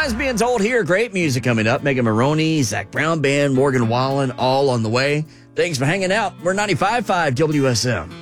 Stories being told here. Great music coming up. Megan Maroney, Zach Brown Band, Morgan Wallen, all on the way. Thanks for hanging out. We're 95.5 WSM.